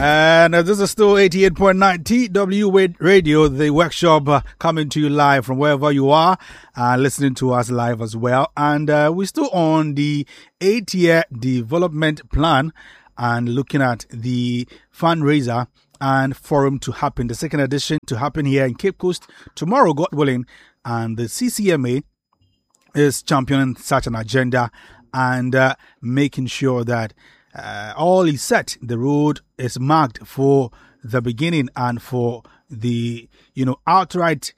And this is still 88.9 TW Radio, the workshop coming to you live from wherever you are, listening to us live as well. And we're still on the 8-year development plan and looking at the fundraiser and forum to happen, the second edition to happen here in Cape Coast tomorrow, God willing. And the CCMA is championing such an agenda and making sure that all is set. The road is marked for the beginning and for the, outright,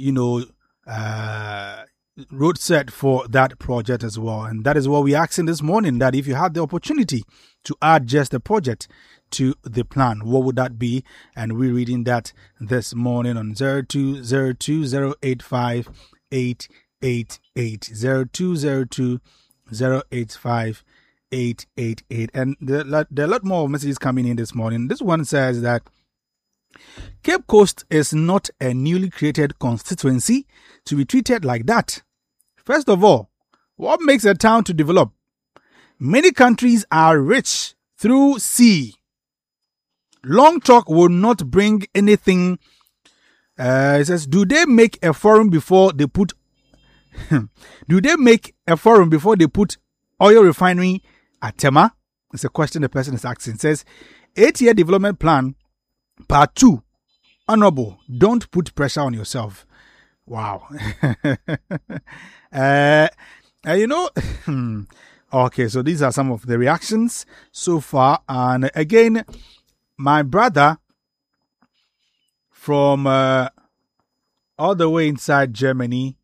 road set for that project as well. And that is what we're asking this morning, that if you had the opportunity to add just a project to the plan, what would that be? And we're reading that this morning on 0202085888, 0202085888. And there are a lot more messages coming in this morning. This one says that Cape Coast is not a newly created constituency to be treated like that. First of all, what makes a town to develop? Many countries are rich through sea. Long talk will not bring anything. It says, do they make a forum before they put oil refinery at Tema? It's a question the person is asking. It says, 8-year development plan, part 2. Honorable, don't put pressure on yourself. Wow. Okay, so these are some of the reactions so far. And again, my brother from all the way inside Germany,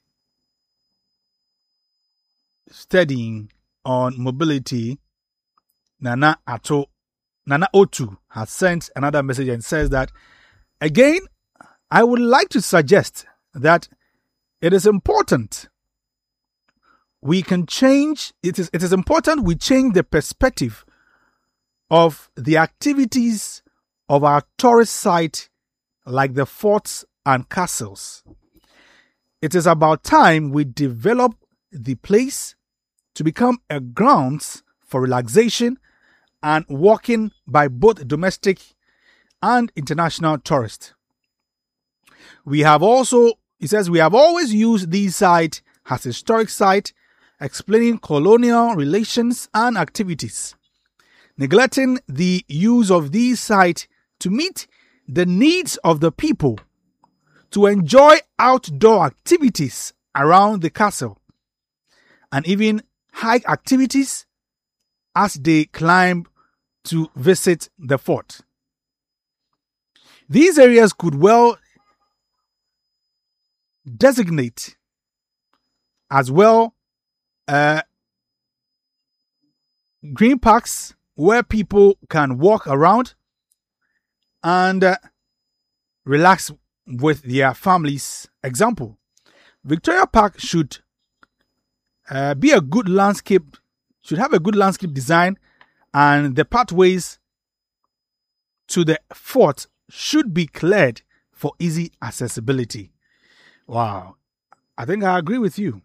studying on mobility, Nana Otu has sent another message and says that, again, I would like to suggest that it is important we can change, it is important we change the perspective of the activities of our tourist site like the forts and castles. It is about time we develop the place to become a grounds for relaxation and walking by both domestic and international tourists. We have always used these sites as historic site, explaining colonial relations and activities, neglecting the use of these sites to meet the needs of the people, to enjoy outdoor activities around the castle, and even hike activities as they climb to visit the fort. These areas could well designate as well green parks where people can walk around and relax with their families. Example, Victoria Park should be a good landscape, should have a good landscape design, and the pathways to the fort should be cleared for easy accessibility. Wow. I think I agree with you.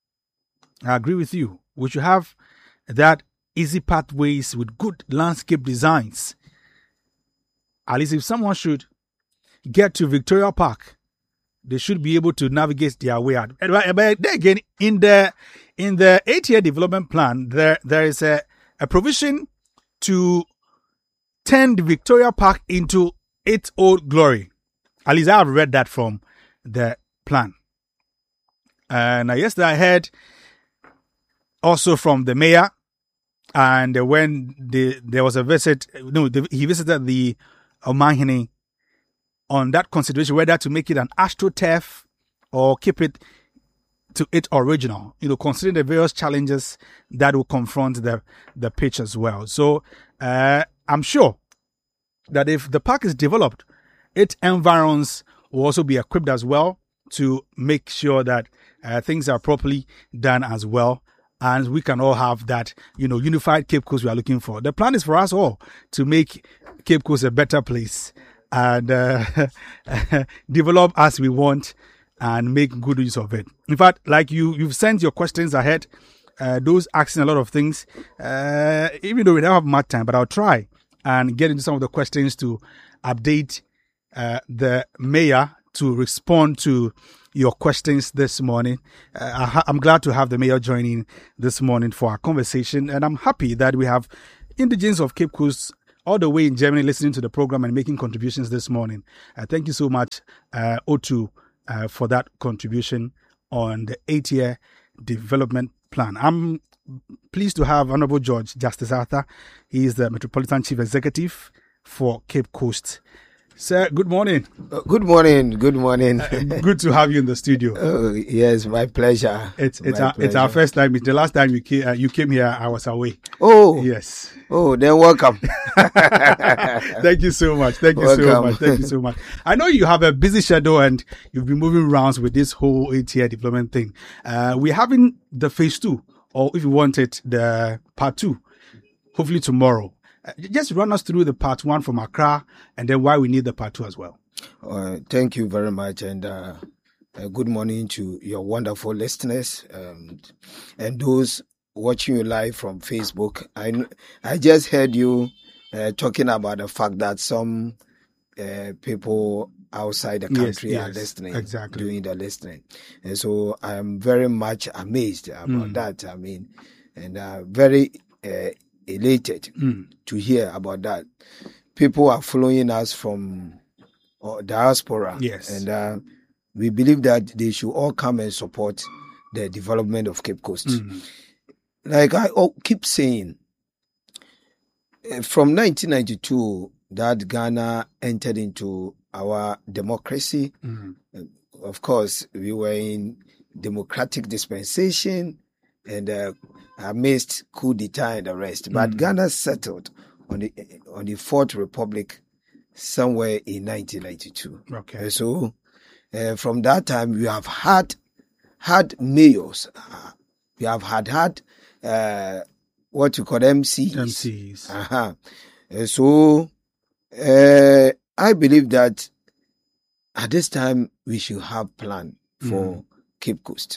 We should have that easy pathways with good landscape designs. At least if someone should get to Victoria Park, they should be able to navigate their way out. But then again, in the 8-year development plan, there is a provision to turn the Victoria Park into its old glory. At least I have read that from the plan. And yesterday I heard also from the mayor, and when there was a visit, he visited the Omahini on that consideration, whether to make it an AstroTurf or keep it to its original, considering the various challenges that will confront the pitch as well. So I'm sure that if the park is developed, its environs will also be equipped as well to make sure that things are properly done as well. And we can all have that, unified Cape Coast we are looking for. The plan is for us all to make Cape Coast a better place and develop as we want and make good use of it. In fact, like you've sent your questions ahead, those asking a lot of things, even though we don't have much time, but I'll try and get into some of the questions to update the mayor to respond to your questions this morning. I'm glad to have the mayor joining this morning for our conversation, and I'm happy that we have indigents of Cape Coast all the way in Germany listening to the program and making contributions this morning. Thank you so much, O2, for that contribution on the 8-year development plan. I'm pleased to have Honorable George Justice Arthur. He is the Metropolitan Chief Executive for Cape Coast. Sir, good morning. Good morning. Good morning. Good to have you in the studio. Oh, yes, my pleasure. It's our first time. The last time you came here, I was away. Oh, yes. Oh, then welcome. Thank you so much. Thank you so much. I know you have a busy schedule and you've been moving rounds with this whole 8-year development thing. We're having the phase 2, or if you want it, the part 2, hopefully tomorrow. Just run us through the part 1 from Accra and then why we need the part 2 as well. Thank you very much, and good morning to your wonderful listeners and those watching you live from Facebook. I just heard you talking about the fact that some people outside the country are listening, doing the listening. And so I am very much amazed about that. I mean, and very elated to hear about that. People are following us from diaspora. Yes. And we believe that they should all come and support the development of Cape Coast. Like I keep saying, from 1992, that Ghana entered into our democracy. Of course, we were in democratic dispensation and amidst coup d'etat and the rest. But Ghana settled on the Fourth Republic somewhere in 1992. Okay. So from that time, we have had mayors. We have had what you call MCs. So I believe that at this time we should have plan for Cape Coast.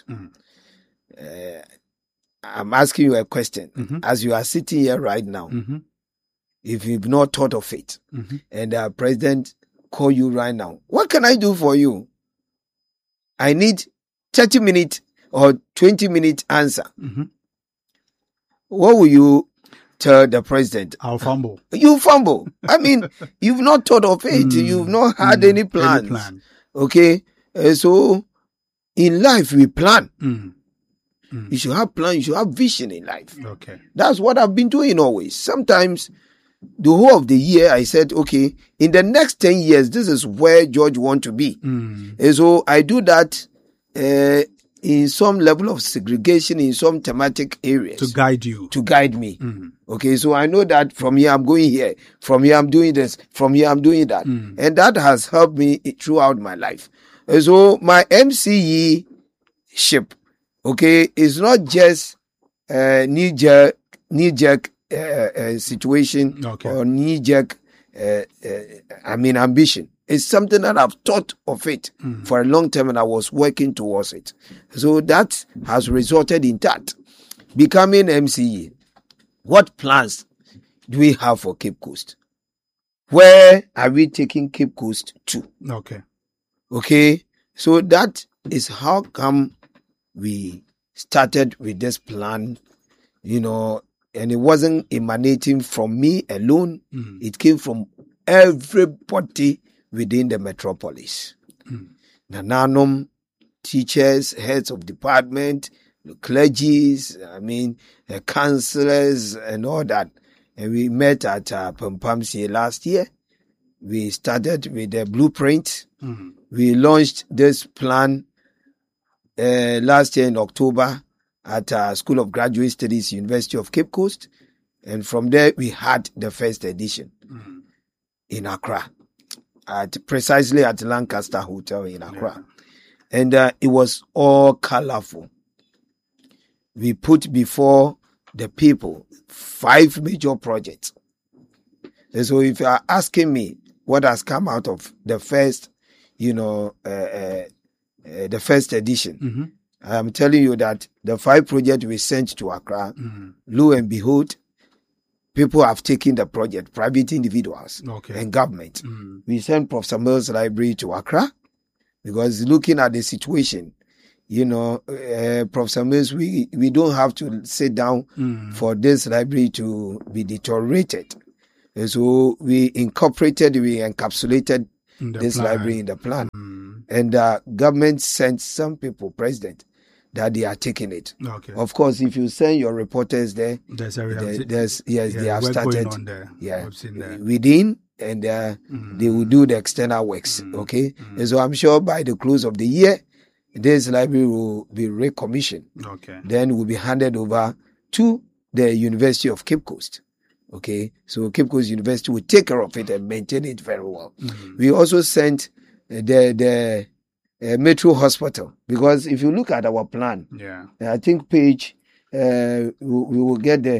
I'm asking you a question. As you are sitting here right now, if you've not thought of it, and the president call you right now, what can I do for you? I need 30-minute or 20-minute answer. What will you tell the president? I'll fumble. You fumble. I mean, you've not thought of it. You've not had any plans. Okay? So, in life, we plan. You should have plan. You should have vision in life. Okay. That's what I've been doing always. Sometimes, the whole of the year, I said, okay, in the next 10 years, this is where George want to be. And so I do that in some level of segregation, in some thematic areas. To guide you. To guide me. Okay, so I know that from here I'm going here. From here I'm doing this. From here I'm doing that. And that has helped me throughout my life. And so my MCE ship, okay, is not just knee-jerk situation or knee-jerk, ambition. It's something that I've thought of it for a long time and I was working towards it. So that has resulted in that. Becoming MCE. What plans do we have for Cape Coast? Where are we taking Cape Coast to? Okay. So that is how come we started with this plan, and it wasn't emanating from me alone. It came from everybody within the metropolis. Nananum, teachers, heads of department, the clergies, the councillors and all that. And we met at Pampamsi last year. We started with the blueprint. We launched this plan last year in October at School of Graduate Studies, University of Cape Coast. And from there, we had the first edition in Accra, precisely at Lancaster Hotel in Accra. And it was all colorful. We put before the people 5 major projects. And so if you are asking me what has come out of the first, the first edition, I'm telling you that the 5 projects we sent to Accra, lo and behold, people have taken the project, private individuals Okay. and government. We sent Professor Mills Library to Accra because looking at the situation, Professor Mills, we don't have to sit down for this library to be deteriorated. And so we encapsulated this library in the plan. And government sent some people, president, that they are taking it. Okay. Of course, if you send your reporters there, they have started on there. Yeah, There. within, and they will do the external works. Okay, and so I'm sure by the close of the year, this library will be recommissioned. Okay. Then will be handed over to the University of Cape Coast. Okay, so Cape Coast University will take care of it and maintain it very well. We also sent the Metro Hospital, because if you look at our plan, I think page we will get there.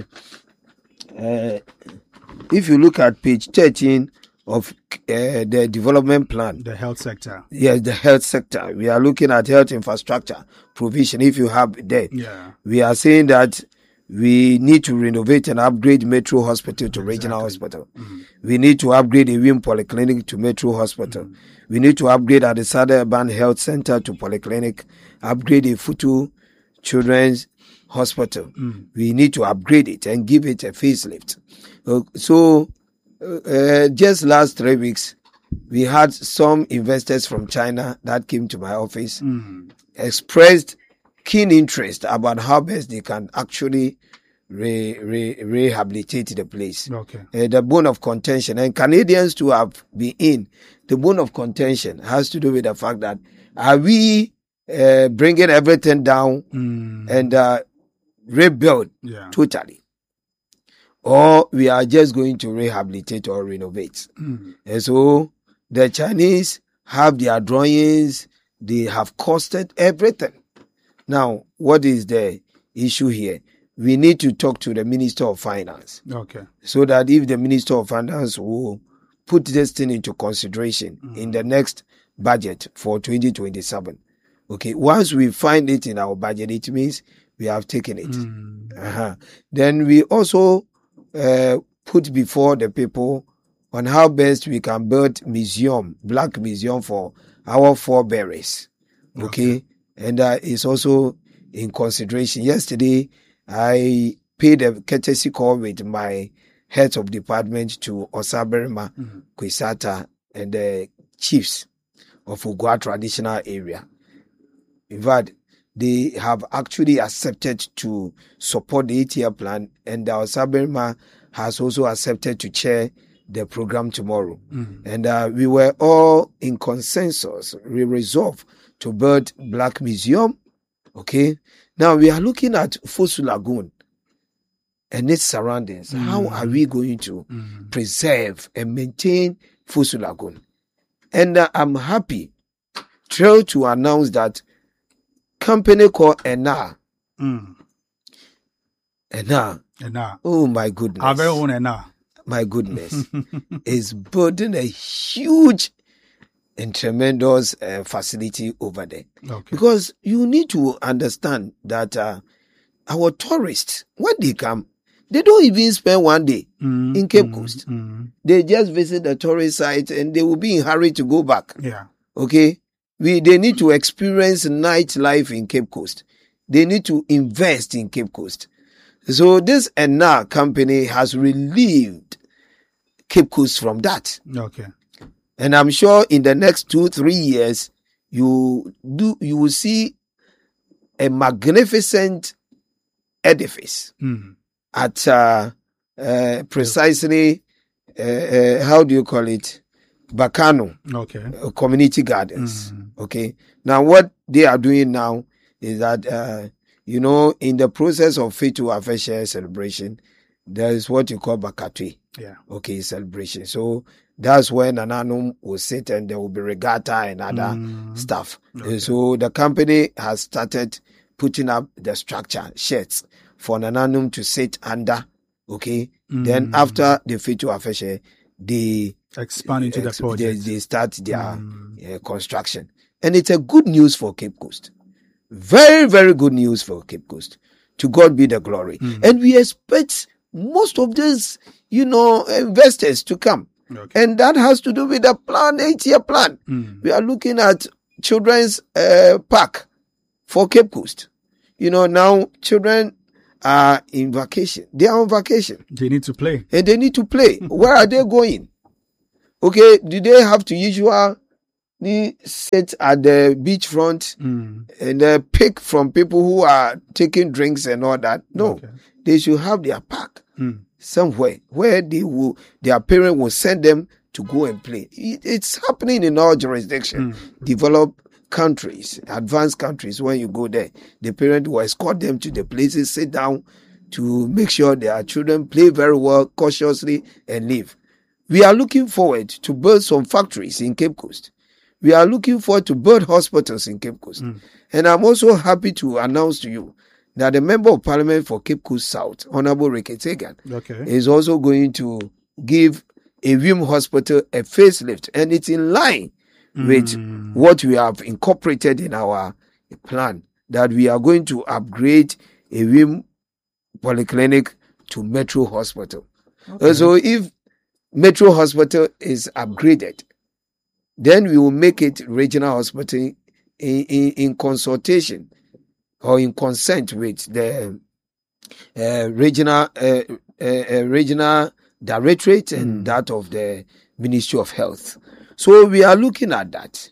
If you look at page 13 of the development plan, the health sector. Yes, the health sector. We are looking at health infrastructure provision. If you have there, we are saying that we need to renovate and upgrade Metro Hospital to regional hospital. We need to upgrade Ewim Polyclinic to Metro Hospital. We need to upgrade Adesada Urban Health Center to Polyclinic, upgrade Ifutu Children's Hospital. We need to upgrade it and give it a facelift. So, just last 3 weeks, we had some investors from China that came to my office, expressed keen interest about how best they can actually rehabilitate the place. Okay. The bone of contention, and Canadians to have been in, the bone of contention has to do with the fact that are we bringing everything down and rebuild totally, or we are just going to rehabilitate or renovate. And so the Chinese have their drawings, they have costed everything. Now, what is the issue here? We need to talk to the Minister of Finance. Okay. So that if the Minister of Finance will put this thing into consideration in the next budget for 2027. Okay. Once we find it in our budget, it means we have taken it. Then we also put before the people on how best we can build black museum for our forebears. Okay. And it's also in consideration. Yesterday, I paid a courtesy call with my heads of department to Osaberima, Kwisata, and the chiefs of Ugwa traditional area. In fact, they have actually accepted to support the 8-year plan, and the Osaberima has also accepted to chair the program tomorrow. And we were all in consensus. We resolved to build Black Museum. Okay. Now we are looking at Fosu Lagoon and its surroundings. How are we going to preserve and maintain Fosu Lagoon? And I'm happy to announce that company called Ena. Ena. Oh my goodness. Our very own Ena. My goodness. Is building a huge and tremendous facility over there. Okay. Because you need to understand that our tourists, when they come, they don't even spend one day in Cape Coast. They just visit the tourist site and they will be in a hurry to go back. Yeah. Okay? They need to experience nightlife in Cape Coast. They need to invest in Cape Coast. So this ENA company has relieved Cape Coast from that. Okay. And I'm sure in the next 2-3 years, you will see a magnificent edifice at precisely how do you call it? Bacano. Okay. Community Gardens. Okay. Now what they are doing now is that in the process of Fetu Afeshe celebration, there is what you call Bakatui. Yeah. Okay, celebration. So that's when Nananum will sit and there will be regatta and other stuff. Okay. So the company has started putting up the structure, sheds for Nananum to sit under. Okay. Then after the Fetu Afeshe, they expand into the project. They start their construction. And it's a good news for Cape Coast. Very, very good news for Cape Coast. To God be the glory. And we expect most of these, investors to come. Okay. And that has to do with the plan, 8-year plan. We are looking at children's park for Cape Coast. Now children are in vacation. They are on vacation. They need to play. And they need to play. Where are they going? Okay, do they have to usually sit at the beachfront and pick from people who are taking drinks and all that? No. Okay. They should have their park somewhere where their parent will send them to go and play. It's happening in all jurisdictions. Developed countries, advanced countries, when you go there, the parent will escort them to the places, sit down to make sure their children play very well, cautiously, and leave. We are looking forward to build some factories in Cape Coast. We are looking forward to build hospitals in Cape Coast. And I'm also happy to announce to you that the Member of Parliament for Cape Coast South, Honorable Ricky Tegan, is also going to give a WIM hospital a facelift. And it's in line with what we have incorporated in our plan, that we are going to upgrade a WIM polyclinic to Metro Hospital. So if Metro Hospital is upgraded, then we will make it regional hospital in consultation or in consent with the regional directorate and that of the Ministry of Health. So we are looking at that.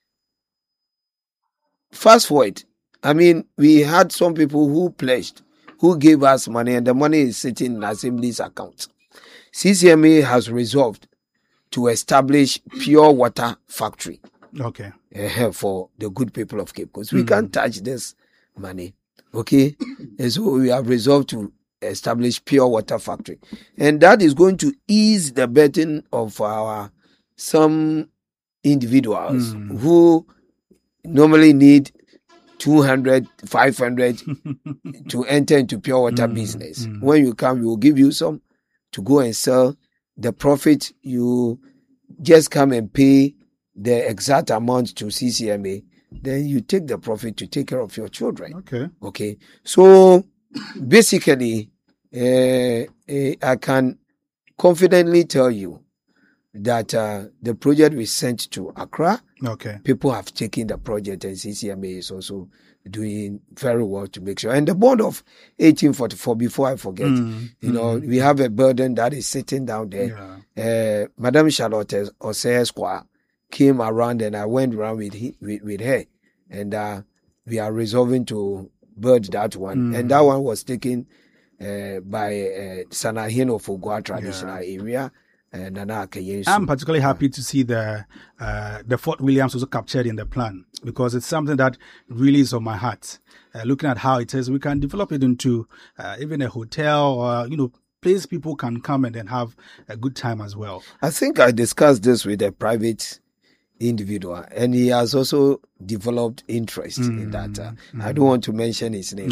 Fast forward, we had some people who pledged, who gave us money, and the money is sitting in Assembly's account. CCMA has resolved to establish pure water factory. Okay. For the good people of Cape Coast. We can't touch this money. Okay. And so we have resolved to establish pure water factory. And that is going to ease the burden of some individuals who normally need 200, 500 to enter into pure water business. When you come, we will give you some to go and sell. The profit, you just come and pay the exact amount to CCMA. Then you take the profit to take care of your children. Okay. So basically, I can confidently tell you that the project we sent to Accra, people have taken the project, and CCMA is also doing very well to make sure. And the bond of 1844, before I forget, we have a burden that is sitting down there. Madam Charlotte Osei came around, and I went around with her, and we are resolving to build that one. And that one was taken by Sanahin of Ogua traditional area. I'm particularly happy to see the Fort Williams also captured in the plan, because it's something that really is on my heart. Looking at how it is, we can develop it into even a hotel or, place people can come and then have a good time as well. I think I discussed this with a private individual, and he has also developed interest in that. I don't want to mention his name.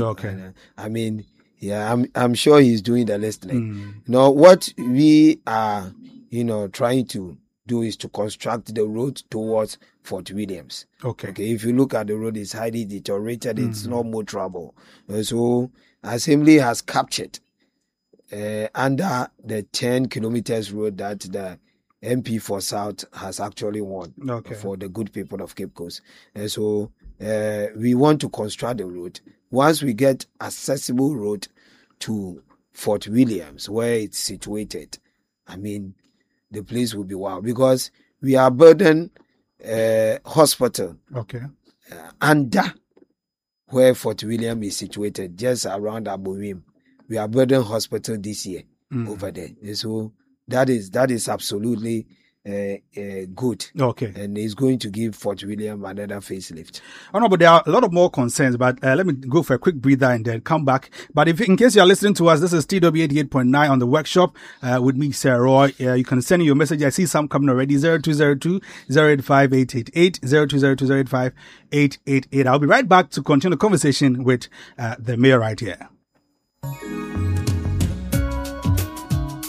I'm sure he's doing the listening. What we are, trying to do is to construct the road towards Fort Williams. Okay. If you look at the road, it's highly deteriorated. It's not more trouble. So Assembly has captured under the 10 kilometers road that the MP for South has actually won for the good people of Cape Coast. And so we want to construct the road. Once we get accessible road to Fort Williams, where it's situated, the place will be wow, because we are burdened hospital under where Fort William is situated, just around Abowim. We are burdened hospital this year over there. And so that is absolutely good. And it's going to give Fort William another facelift. Oh no, but there are a lot of more concerns, but let me go for a quick breather and then come back. But if in case you are listening to us, this is TW 88.9 on the workshop with me, Sarah Roy. You can send your message. I see some coming already. 0202 085 888 0202 085 888. I'll be right back to continue the conversation with the mayor right here.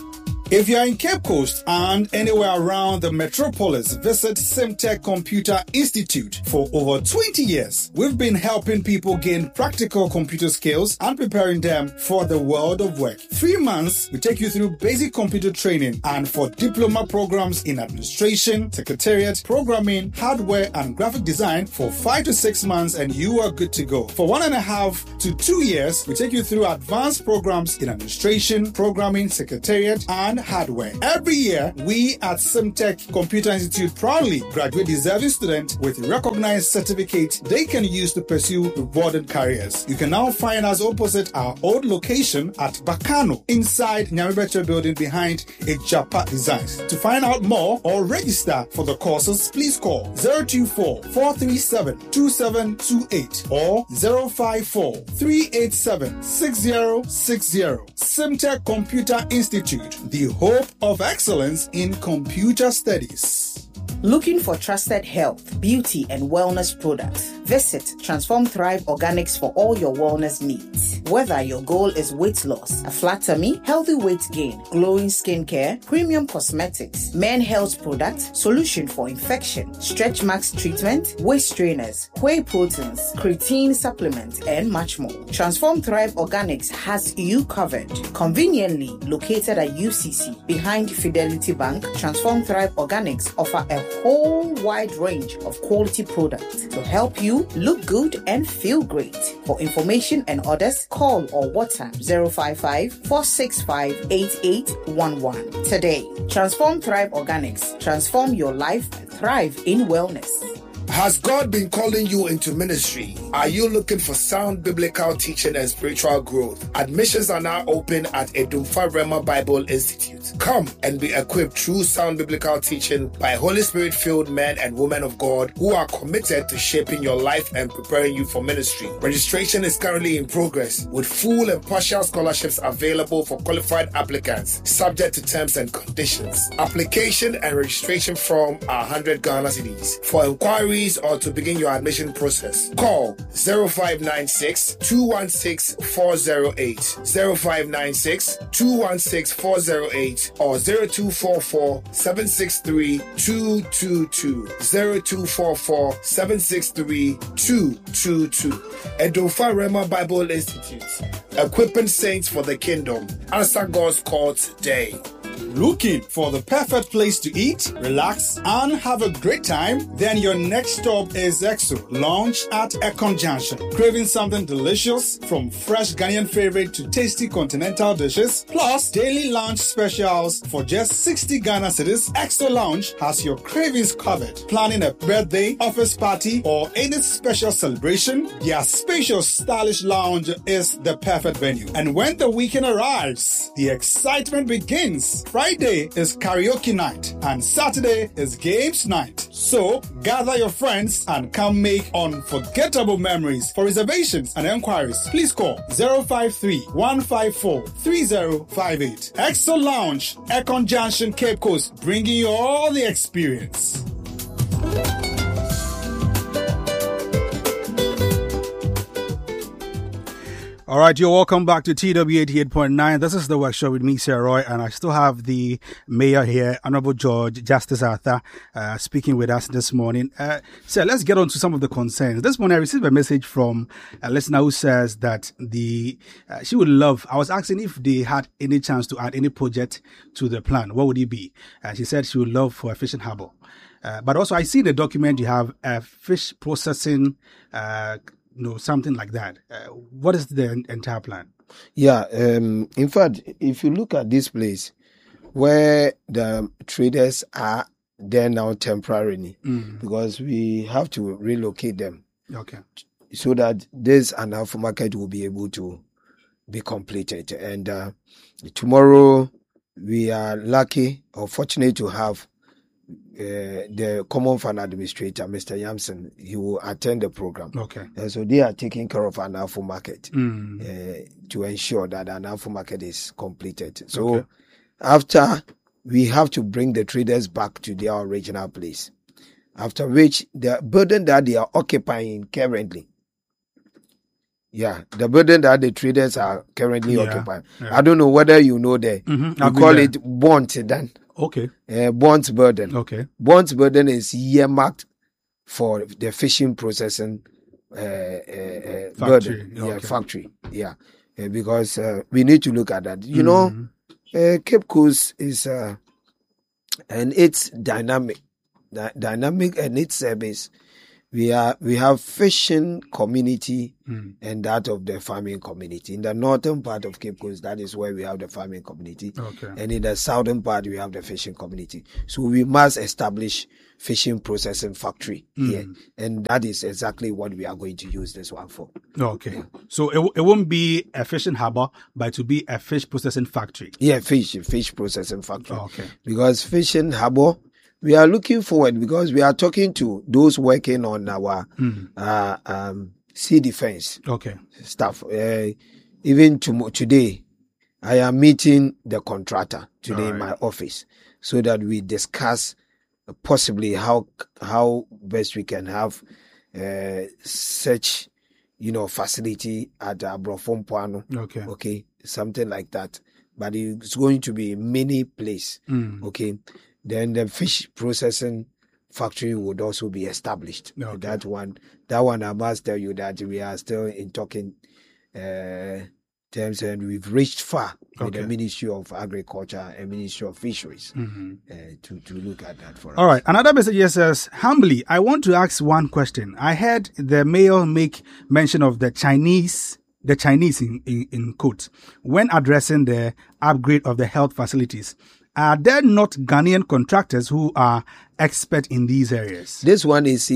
If you're in Cape Coast and anywhere around the metropolis, visit Simtech Computer Institute. For over 20 years, we've been helping people gain practical computer skills and preparing them for the world of work. 3 months, we take you through basic computer training, and for diploma programs in administration, secretariat, programming, hardware, and graphic design for 5 to 6 months, and you are good to go. For 1.5 to 2 years, we take you through advanced programs in administration, programming, secretariat, and hardware. Every year, we at Simtech Computer Institute proudly graduate deserving students with recognized certificates they can use to pursue rewarding careers. You can now find us opposite our old location at Bakano, inside Nyamibetre building behind Ejapa Designs. To find out more or register for the courses, please call 024-437-2728 or 054-387-6060. Simtech Computer Institute, the hope of excellence in computer studies. Looking for trusted health, beauty, and wellness products? Visit Transform Thrive Organics for all your wellness needs. Whether your goal is weight loss, a flat tummy, healthy weight gain, glowing skincare, premium cosmetics, men health products, solution for infection, stretch marks treatment, waist trainers, whey proteins, creatine supplement, and much more, Transform Thrive Organics has you covered. Conveniently located at UCC behind Fidelity Bank, Transform Thrive Organics offer a whole wide range of quality products to help you look good and feel great. For information and orders, call or WhatsApp 055-465-8811. Today, Transform Thrive Organics. Transform your life and thrive in wellness. Has God been calling you into ministry? Are you looking for sound biblical teaching and spiritual growth? Admissions are now open at Edumfa Rema Bible Institute. Come and be equipped through sound biblical teaching by Holy Spirit-filled men and women of God who are committed to shaping your life and preparing you for ministry. Registration is currently in progress with full and partial scholarships available for qualified applicants, subject to terms and conditions. Application and registration form are 100 Ghana cedis. For inquiries or to begin your admission process, call 0596-216-408, 0596-216-408 or 0244-763-222, 0244-763-222. Edumfa Rema Bible Institute, equipping saints for the kingdom. Answer God's call today. Looking for the perfect place to eat, relax, and have a great time? Then your next stop is Exo Lounge at Econ Junction. Craving something delicious from fresh Ghanaian favorite to tasty continental dishes, plus daily lunch specials for just 60 Ghana cedis? Exo Lounge has your cravings covered. Planning a birthday, office party, or any special celebration? Their spacious, stylish lounge is the perfect venue. And when the weekend arrives, the excitement begins. Friday is karaoke night and Saturday is games night. So gather your friends and come make unforgettable memories. For reservations and enquiries, please call 053-154-3058. Exo Lounge, Econ Junction, Cape Coast, bringing you all the experience. All right, you're welcome back to TW 88.9. This is the workshop with me, Sarah Roy, and I still have the mayor here, Honorable George Justice Arthur, speaking with us this morning. So let's get on to some of the concerns. This morning I received a message from a listener who says that she would love, I was asking if they had any chance to add any project to the plan. What would it be? She said she would love for a fishing harbor. But also I see in the document you have a fish processing something like that. What is the entire plan? Yeah, in fact, if you look at this place where the traders are there now temporarily, because we have to relocate them. Okay. So that this Anafo market will be able to be completed. And tomorrow we are lucky or fortunate to have the Common Fund Administrator, Mr. Yamson. He will attend the program. Okay. And so they are taking care of Anafo market to ensure that Anafo market is completed. So after, we have to bring the traders back to their original place. After which, the building that they are occupying currently, Yeah, the building that the traders are currently Yeah, occupying. yeah. I don't know whether you know there. I've We been call there. it Bont then. Okay. Bont Burden. Okay. Bont Burden is earmarked for the fishing processing burden. Yeah, okay. factory. Yeah, because we need to look at that. You know, Cape Coast is and it's dynamic and its service. We have fishing community and that of the farming community. In the northern part of Cape Coast, that is where we have the farming community. Okay. And in the southern part, we have the fishing community. So we must establish fishing processing factory here. And that is exactly what we are going to use this one for. Okay. So it won't be a fishing harbor, but to be a fish processing factory. Yeah, fish processing factory. Okay. Because fishing harbor, we are looking forward because we are talking to those working on our sea defense Okay. stuff. Even today, I am meeting the contractor today in my office so that we discuss possibly how best we can have such facility at Brofompoano. Okay. Okay, something like that. But it's going to be many place. Okay. Then the fish processing factory would also be established. Okay. That one I must tell you that we are still in talking terms, and we've reached far with the Ministry of Agriculture and Ministry of Fisheries to look at that for us. All right. Another message here says, humbly, I want to ask one question. I heard the mayor make mention of the Chinese in quotes when addressing the upgrade of the health facilities. Are there not Ghanaian contractors who are expert in these areas? This one is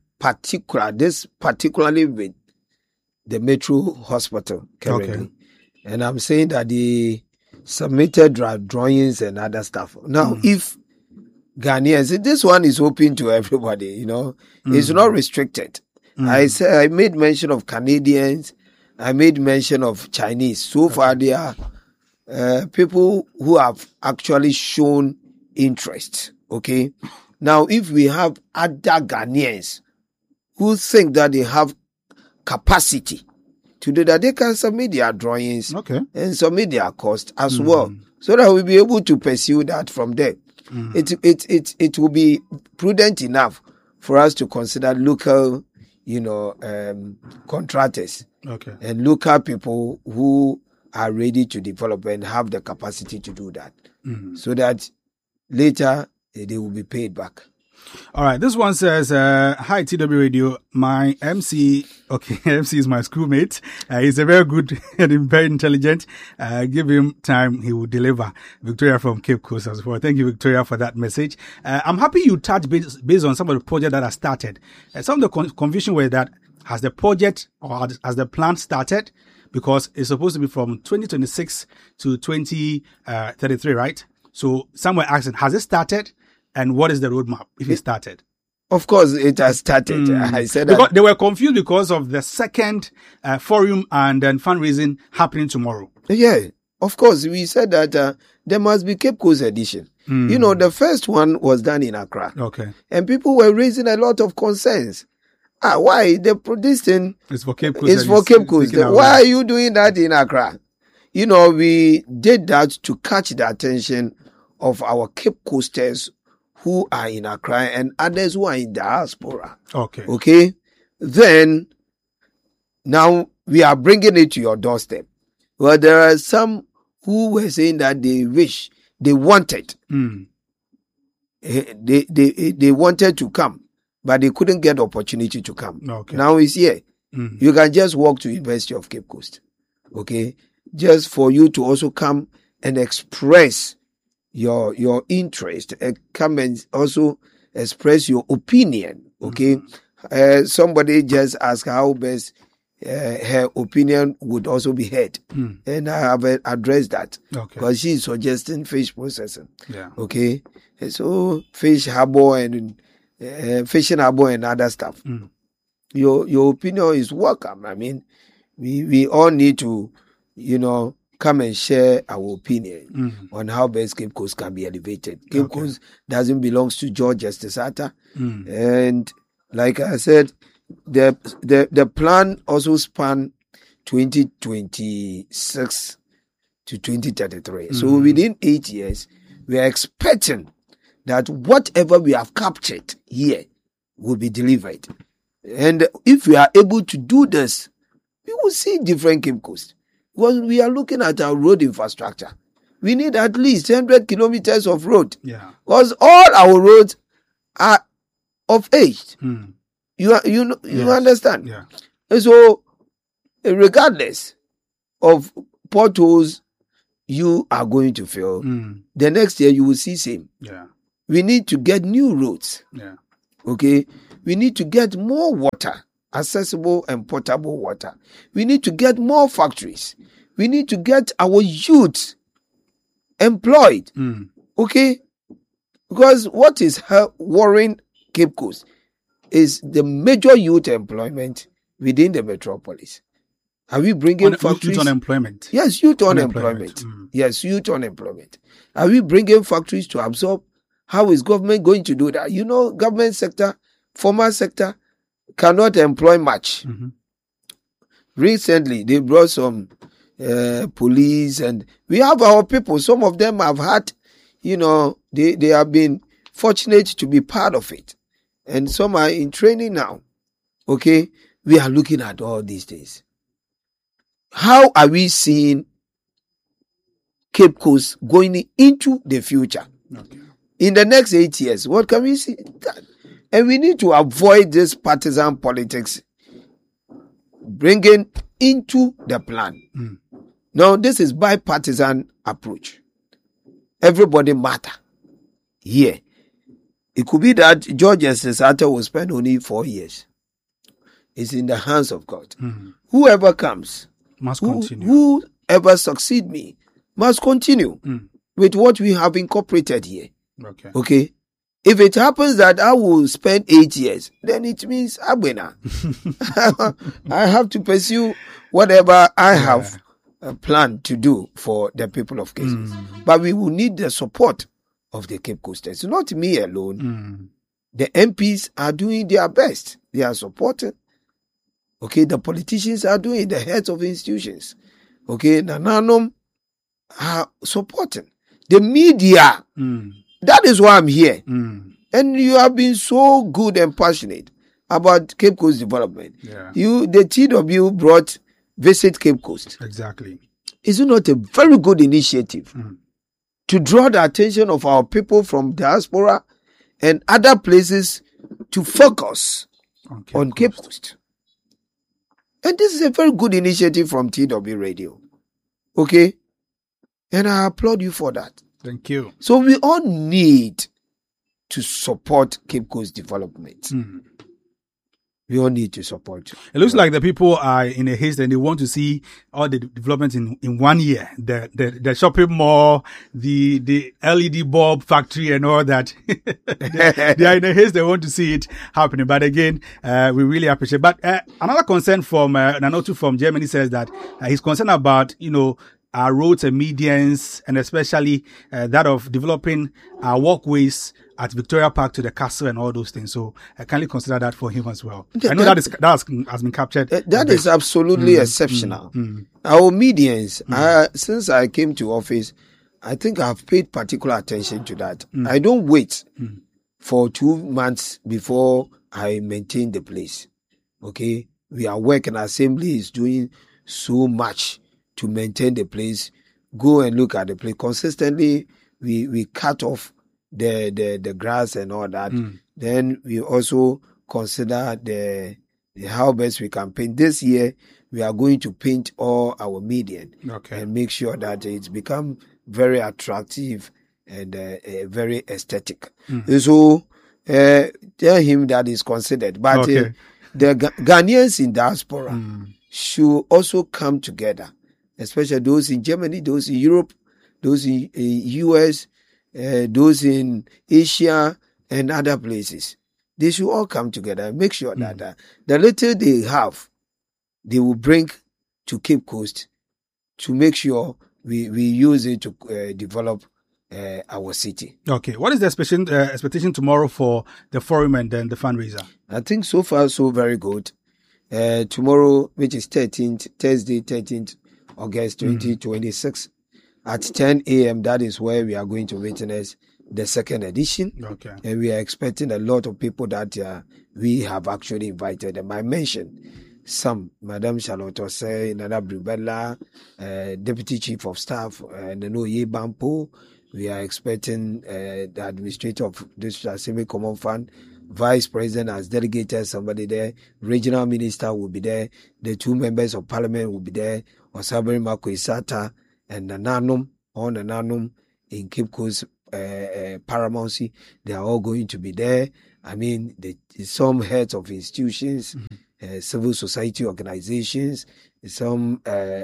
particularly with the Metro Hospital currently. Okay. And I'm saying that they submitted drawings and other stuff. Now, if Ghanaians, this one is open to everybody, it's not restricted. I made mention of Canadians. I made mention of Chinese. So far, there are people who have actually shown interest. Okay. Now, if we have other Ghanaians who think that they have capacity to do that, they can submit their drawings and submit their cost as well, so that we'll be able to pursue that from there. It will be prudent enough for us to consider local, contractors and local people who are ready to develop and have the capacity to do that, so that later they will be paid back. All right. This one says, hi, TW Radio. My MC, MC is my schoolmate. He's a very good and very intelligent. Give him time. He will deliver. Victoria from Cape Coast as well. Thank you, Victoria, for that message. I'm happy you touched based on some of the projects that are started. Some of the confusion were that has the project or has the plan started? Because it's supposed to be from 2026 to 2033, right? So some were asking, has it started? And what is the roadmap if it started? Of course, it has started. I said because that. They were confused because of the second forum and then fundraising happening tomorrow. Yeah, of course. We said that there must be Cape Coast edition. The first one was done in Accra. Okay. And people were raising a lot of concerns. Why? This thing is for Cape Coast. It's for Cape Coast. Why are you doing that in Accra? We did that to catch the attention of our Cape Coasters who are in Accra and others who are in diaspora. Okay. Then, now we are bringing it to your doorstep. Well, there are some who were saying that they wanted. They wanted to come, but they couldn't get opportunity to come. Now it's here. You can just walk to University of Cape Coast. Okay. Just for you to also come and express your interest, and come and also express your opinion. Okay. Somebody just asked how best her opinion would also be heard. And I have addressed that. Because she's suggesting fish processing. Okay. And so fish harbor and fishing harbor and other stuff. Your opinion is welcome. I mean, we all need to, come and share our opinion on how best Cape Coast can be elevated. Cape Coast doesn't belong to George Justice Atta. And like I said, the plan also span 2026 to 2033. So within 8 years, we are expecting that whatever we have captured here will be delivered. And if we are able to do this, we will see different Cape Coast. Because we are looking at our road infrastructure. We need at least 100 kilometers of road. Yeah. Because all our roads are of age. Mm. You Yes. understand? Yeah. And so, regardless of potholes you are going to fill, Mm. the next year you will see same. Yeah. We need to get new roads. Yeah. Okay? We need to get more water, accessible and potable water. We need to get more factories. We need to get our youth employed. Mm. Okay? Because what is worrying Cape Coast is the major youth employment within the metropolis. Are we bringing factories? Youth unemployment. Yes, youth unemployment. Mm. Yes, youth unemployment. Are we bringing factories to absorb? How is government going to do that? You know, government sector, formal sector cannot employ much. Mm-hmm. Recently, they brought some police, and we have our people. Some of them have had, they have been fortunate to be part of it. And some are in training now. Okay? We are looking at all these things. How are we seeing Cape Coast going into the future? Okay. In the next 8 years, what can we see? And we need to avoid this partisan politics bringing into the plan. Mm. Now, this is bipartisan approach. Everybody matter here. It could be that George Sesata will spend only 4 years. It's in the hands of God. Mm. Whoever comes, Must continue. whoever succeed me, must continue with what we have incorporated here. Okay. Okay? If it happens that I will spend 8 years, then it means Abena. I have to pursue whatever I have planned to do for the people of Cape Coast. But we will need the support of the Cape Coasters. Not me alone. The MPs are doing their best. They are supporting. Okay, the politicians are doing, the heads of institutions. Okay, Nananum are supporting. The media, that is why I'm here. And you have been so good and passionate about Cape Coast development. Yeah. The TW brought Visit Cape Coast. Exactly. Is it not a very good initiative to draw the attention of our people from diaspora and other places to focus on Cape Coast? And this is a very good initiative from TW Radio. Okay? And I applaud you for that. Thank you. So we all need to support Cape Coast development. We all need to support. It looks like the people are in a haste and they want to see all the developments in 1 year. The shopping mall, the LED bulb factory and all that. they are in a haste. They want to see it happening. But again, we really appreciate. But another concern from Nanotu from Germany says that he's concerned about, our roads and medians, and especially that of developing our walkways at Victoria Park to the castle and all those things. So I kindly consider that for him as well. I know that has been captured. That is absolutely exceptional. Our medians, since I came to office, I think I've paid particular attention to that. I don't wait for 2 months before I maintain the place. Okay? We are working. Assembly is doing so much to maintain the place. Go and look at the place. Consistently, we cut off the grass and all that. Then we also consider the how best we can paint. This year, we are going to paint all our median and make sure that it's become very attractive and very aesthetic. So tell him that is considered. But the Ghanaians in diaspora should also come together, especially those in Germany, those in Europe, those in US, those in Asia and other places. They should all come together and make sure that the little they have, they will bring to Cape Coast to make sure we use it to develop our city. Okay. What is the expectation tomorrow for the forum and then the fundraiser? I think so far so very good. tomorrow, which is Thursday, 13th August 2026, at 10 a.m., that is where we are going to witness the second edition. Okay. And we are expecting a lot of people that we have actually invited. And I mentioned some, Madam Charlotte Osei, Nana Brubella, Deputy Chief of Staff, Nanoye Bampo. We are expecting the Administrator of District Assembly Common Fund, Vice President as delegated, somebody there. Regional Minister will be there. The 2 members of Parliament will be there. Osabari Makoisata and Nananum in Cape Coast Paramountcy. They are all going to be there. I mean, some heads of institutions, civil society organizations, some,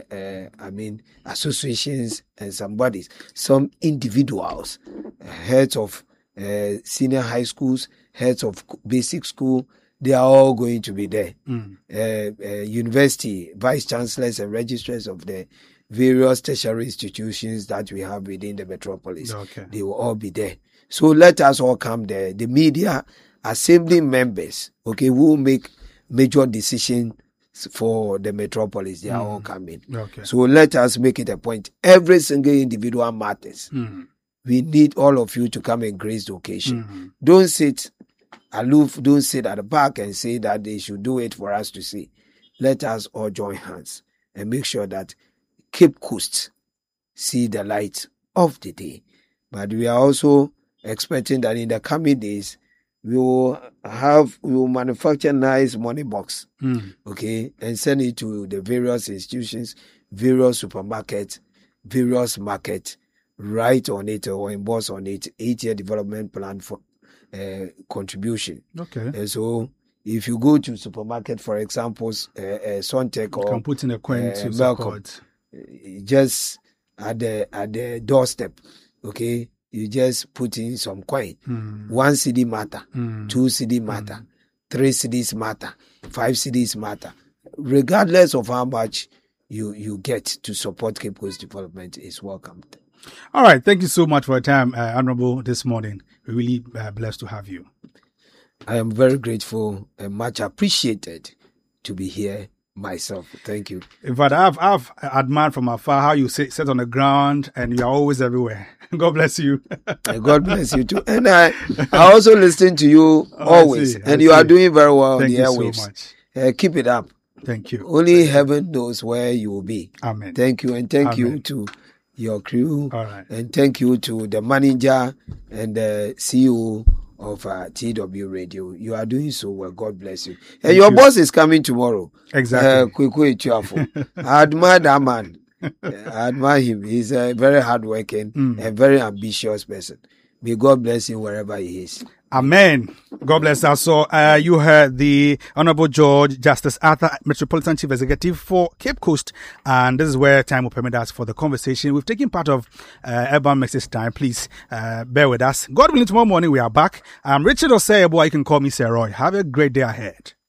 associations and some bodies, some individuals, heads of senior high schools, heads of basic school, they are all going to be there. University, vice chancellors and registrars of the various tertiary institutions that we have within the metropolis. Okay. They will all be there. So let us all come there. The media, assembly members, okay, who will make major decisions for the metropolis. They are all coming. Okay. So let us make it a point. Every single individual matters. We need all of you to come and grace the occasion. Don't sit aloof. Don't sit at the back and say that they should do it for us to see. Let us all join hands and make sure that Cape Coast see the light of the day. But we are also expecting that in the coming days, we will manufacture nice money box, okay, and send it to the various institutions, various supermarkets, various markets, write on it or emboss on it 8-year development plan for contribution. Okay. And so if you go to supermarket, for example, Sontec or you can put in a coin to Malcolm, support. Just at the doorstep, okay, you just put in some coin. 1 CD matter, 2 CD matter, 3 CDs matter, 5 CDs matter. Regardless of how much you get to support Cape Coast development is welcomed. All right. Thank you so much for your time, Honorable, this morning. We're really blessed to have you. I am very grateful and much appreciated to be here myself. Thank you. In fact, I've admired from afar how you sit on the ground and you're always everywhere. God bless you. And God bless you too. And I also listen to you always. And you are doing very well on the airwaves. Thank you so much. Keep it up. Thank you. Only heaven knows where you will be. Amen. Thank you. And thank you to your crew. All right. And thank you to the manager and the CEO of TW Radio. You are doing so well. God bless you. And your boss is coming tomorrow. Exactly. I admire that man. I admire him. He's a very hardworking and very ambitious person. May God bless him wherever he is. Amen. God bless us. So, you heard the Honorable George Justice Arthur, Metropolitan Chief Executive for Cape Coast. And this is where time will permit us for the conversation. We've taken part of Urban Mix's time. Please bear with us. God willing, tomorrow morning we are back. I'm Richard Osei, boy. You can call me Sir Roy. Have a great day ahead.